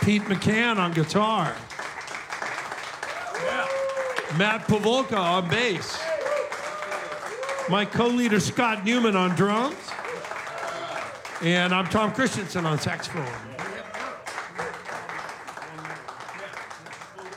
Pete McCann on guitar. Matt Pavolka on bass. My co-leader Scott Newman on drums. And I'm Tom Christensen on saxophone.